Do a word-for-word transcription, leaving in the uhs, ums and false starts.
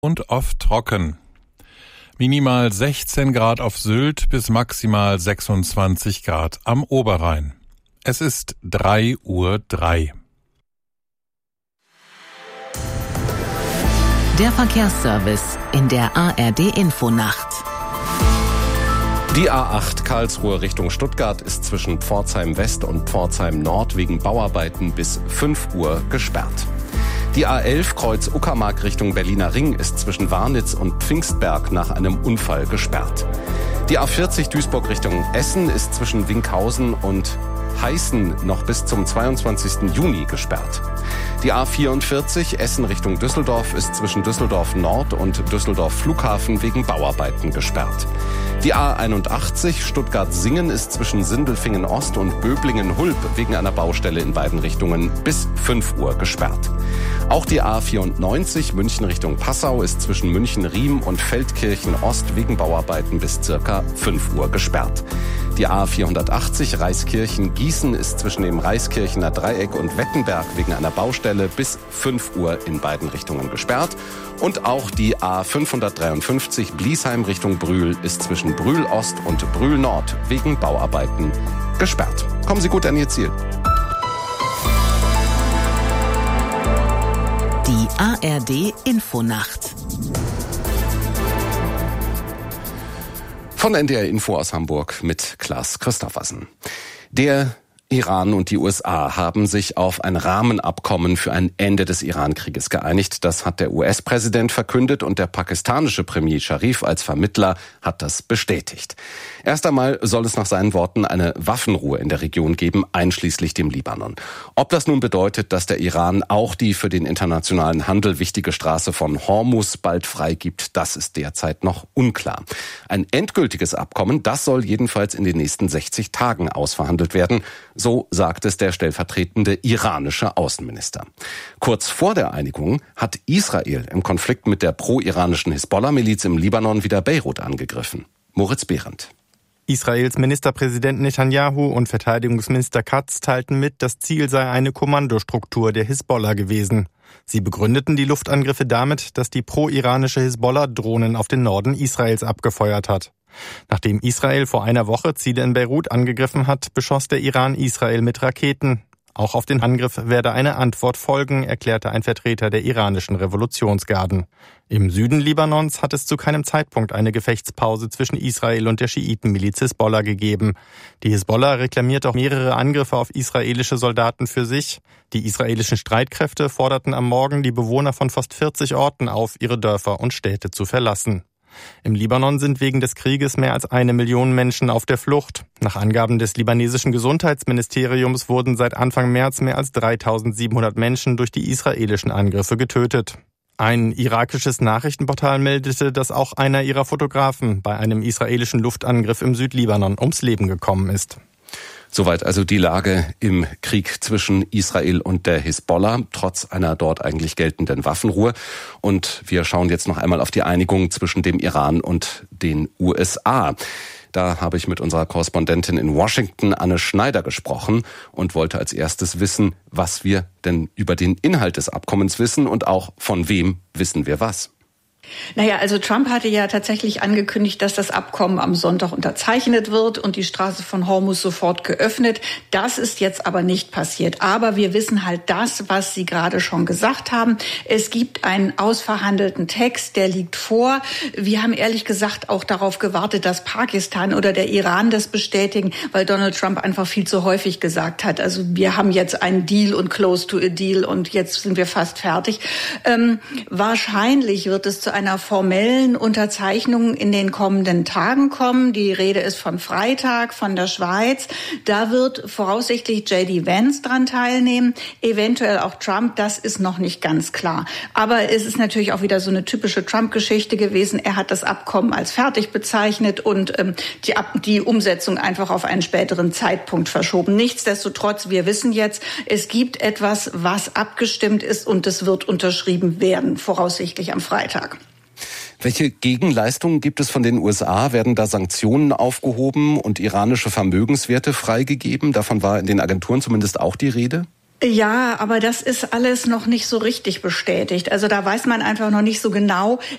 und oft trocken. Minimal sechzehn Grad auf Sylt bis maximal sechsundzwanzig Grad am Oberrhein. Es ist drei Uhr drei. Der Verkehrsservice in der A R D-Infonacht. Die A acht Karlsruhe Richtung Stuttgart ist zwischen Pforzheim West und Pforzheim Nord wegen Bauarbeiten bis fünf Uhr gesperrt. Die A elf Kreuz Uckermark Richtung Berliner Ring ist zwischen Warnitz und Pfingstberg nach einem Unfall gesperrt. Die A vierzig Duisburg Richtung Essen ist zwischen Winkhausen und Heißen noch bis zum zweiundzwanzigsten Juni gesperrt. Die A vierundvierzig Essen Richtung Düsseldorf ist zwischen Düsseldorf Nord und Düsseldorf Flughafen wegen Bauarbeiten gesperrt. Die A einundachtzig Stuttgart-Singen ist zwischen Sindelfingen Ost und Böblingen-Hulb wegen einer Baustelle in beiden Richtungen bis fünf Uhr gesperrt. Auch die A vierundneunzig München Richtung Passau ist zwischen München-Riem und Feldkirchen Ost wegen Bauarbeiten bis circa fünf Uhr gesperrt. Die A vierhundertachtzig Reiskirchen-Gießen ist zwischen dem Reiskirchener Dreieck und Wettenberg wegen einer Baustelle bis fünf Uhr in beiden Richtungen gesperrt. Und auch die A fünfhundertdreiundfünfzig Bliesheim Richtung Brühl ist zwischen Brühl Ost und Brühl Nord wegen Bauarbeiten gesperrt. Kommen Sie gut an Ihr Ziel. Die A R D-Infonacht. Von N D R Info aus Hamburg mit Klaas Christoffersen. Der Iran und die U S A haben sich auf ein Rahmenabkommen für ein Ende des Iran-Krieges geeinigt. Das hat der U S-Präsident verkündet und der pakistanische Premier Sharif als Vermittler hat das bestätigt. Erst einmal soll es nach seinen Worten eine Waffenruhe in der Region geben, einschließlich dem Libanon. Ob das nun bedeutet, dass der Iran auch die für den internationalen Handel wichtige Straße von Hormuz bald freigibt, das ist derzeit noch unklar. Ein endgültiges Abkommen, das soll jedenfalls in den nächsten sechzig Tagen ausverhandelt werden. So sagt es der stellvertretende iranische Außenminister. Kurz vor der Einigung hat Israel im Konflikt mit der pro-iranischen Hisbollah-Miliz im Libanon wieder Beirut angegriffen. Moritz Behrendt. Israels Ministerpräsident Netanyahu und Verteidigungsminister Katz teilten mit, das Ziel sei eine Kommandostruktur der Hisbollah gewesen. Sie begründeten die Luftangriffe damit, dass die pro-iranische Hisbollah Drohnen auf den Norden Israels abgefeuert hat. Nachdem Israel vor einer Woche Ziele in Beirut angegriffen hat, beschoss der Iran Israel mit Raketen. Auch auf den Angriff werde eine Antwort folgen, erklärte ein Vertreter der iranischen Revolutionsgarden. Im Süden Libanons hat es zu keinem Zeitpunkt eine Gefechtspause zwischen Israel und der Schiitenmiliz Hisbollah gegeben. Die Hisbollah reklamiert auch mehrere Angriffe auf israelische Soldaten für sich. Die israelischen Streitkräfte forderten am Morgen die Bewohner von fast vierzig Orten auf, ihre Dörfer und Städte zu verlassen. Im Libanon sind wegen des Krieges mehr als eine Million Menschen auf der Flucht. Nach Angaben des libanesischen Gesundheitsministeriums wurden seit Anfang März mehr als dreitausendsiebenhundert Menschen durch die israelischen Angriffe getötet. Ein irakisches Nachrichtenportal meldete, dass auch einer ihrer Fotografen bei einem israelischen Luftangriff im Südlibanon ums Leben gekommen ist. Soweit also die Lage im Krieg zwischen Israel und der Hisbollah, trotz einer dort eigentlich geltenden Waffenruhe. Und wir schauen jetzt noch einmal auf die Einigung zwischen dem Iran und den U S A. Da habe ich mit unserer Korrespondentin in Washington, Anne Schneider, gesprochen und wollte als erstes wissen, was wir denn über den Inhalt des Abkommens wissen und auch von wem wissen wir was. Naja, also Trump hatte ja tatsächlich angekündigt, dass das Abkommen am Sonntag unterzeichnet wird und die Straße von Hormuz sofort geöffnet. Das ist jetzt aber nicht passiert. Aber wir wissen halt das, was Sie gerade schon gesagt haben. Es gibt einen ausverhandelten Text, der liegt vor. Wir haben ehrlich gesagt auch darauf gewartet, dass Pakistan oder der Iran das bestätigen, weil Donald Trump einfach viel zu häufig gesagt hat. Also wir haben jetzt einen Deal und close to a deal und jetzt sind wir fast fertig. Ähm, wahrscheinlich wird es zu einer formellen Unterzeichnung in den kommenden Tagen kommen. Die Rede ist von Freitag, von der Schweiz. Da wird voraussichtlich J D Vance dran teilnehmen, eventuell auch Trump, das ist noch nicht ganz klar. Aber es ist natürlich auch wieder so eine typische Trump-Geschichte gewesen. Er hat das Abkommen als fertig bezeichnet und ähm, die, die Umsetzung einfach auf einen späteren Zeitpunkt verschoben. Nichtsdestotrotz, wir wissen jetzt, es gibt etwas, was abgestimmt ist und es wird unterschrieben werden, voraussichtlich am Freitag. Welche Gegenleistungen gibt es von den U S A? Werden da Sanktionen aufgehoben und iranische Vermögenswerte freigegeben? Davon war in den Agenturen zumindest auch die Rede. Ja, aber das ist alles noch nicht so richtig bestätigt. Also da weiß man einfach noch nicht so genau,